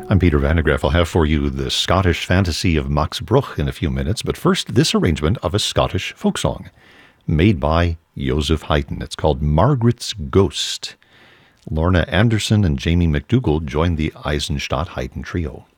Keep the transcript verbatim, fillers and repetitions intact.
I'm Peter Van de Graaff. I'll have for you the Scottish fantasy of Max Bruch in a few minutes, but first, this arrangement of a Scottish folk song made by Joseph Haydn. It's called Margaret's Ghost. Lorna Anderson and Jamie McDougall joined the Eisenstadt Haydn Trio.